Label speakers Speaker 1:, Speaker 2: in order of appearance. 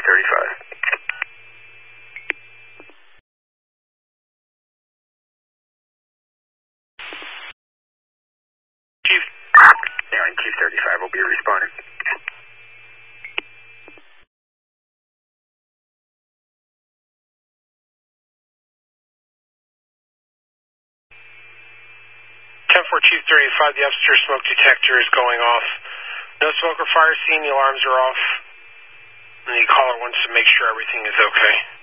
Speaker 1: Chief 35. Chief. Yeah, Chief 35 will be responding. 10-4 Chief 35, the upstairs smoke detector is going off. No smoke or fire seen, the alarms are off. And the caller wants to make sure everything is okay.